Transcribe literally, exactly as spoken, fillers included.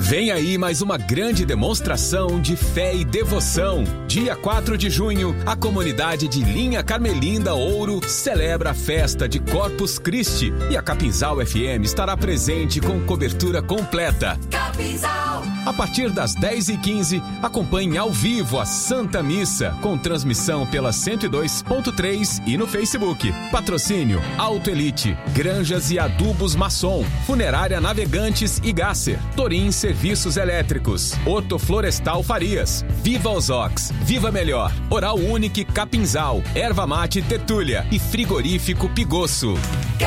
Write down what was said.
Vem aí mais uma grande demonstração de fé e devoção. Dia quatro de junho, a comunidade de Linha Carmelinda Ouro celebra a festa de Corpus Christi e a Capinzal F M estará presente com cobertura completa. Capinzal! A partir das dez e quinze, acompanhe ao vivo a Santa Missa, com transmissão pela cento e dois ponto três e no Facebook. Patrocínio Auto Elite, Granjas e Adubos Maçom, Funerária Navegantes e Gasser, Torim Serviços Elétricos, Hortoflorestal Farias, Viva Ozox, Viva Melhor, Oral Unique Capinzal, Erva Mate Tetúlia e Frigorífico Pigosso.